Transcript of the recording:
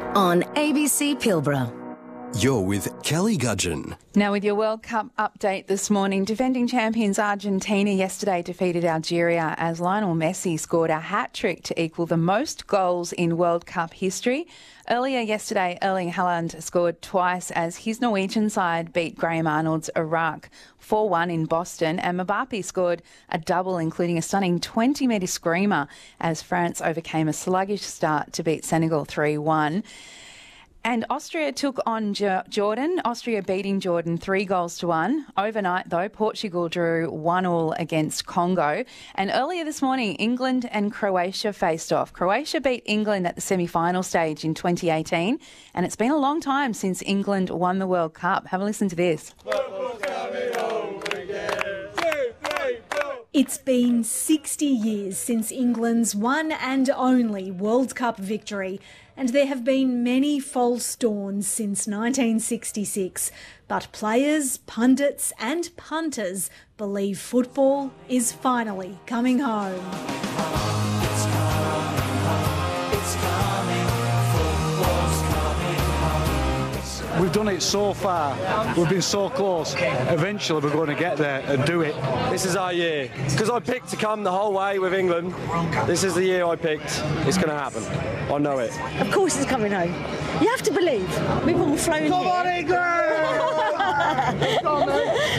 on ABC Pilbara. You're with Kelly Gudgeon. Now with your World Cup update this morning, defending champions Argentina yesterday defeated Algeria as Lionel Messi scored a hat-trick to equal the most goals in World Cup history. Earlier yesterday, Erling Haaland scored twice as his Norwegian side beat Graham Arnold's Iraq 4-1 in Boston, and Mbappe scored a double, including a stunning 20-metre screamer as France overcame a sluggish start to beat Senegal 3-1. And Austria took on Jordan. Austria beating Jordan 3-1. Overnight, though, Portugal drew 1-1 against Congo. And earlier this morning, England and Croatia faced off. Croatia beat England at the semi-final stage in 2018. And it's been a long time since England won the World Cup. Have a listen to this. It's been 60 years since England's one and only World Cup victory, and there have been many false dawns since 1966. But players, pundits and punters believe football is finally coming home. We've done it so far, we've been so close, eventually we're going to get there and do it. This is our year, because I picked to come the whole way with England. This is the year I picked. It's going to happen. I know it. Of course it's coming home. You have to believe. We've all flown here. Come on, England!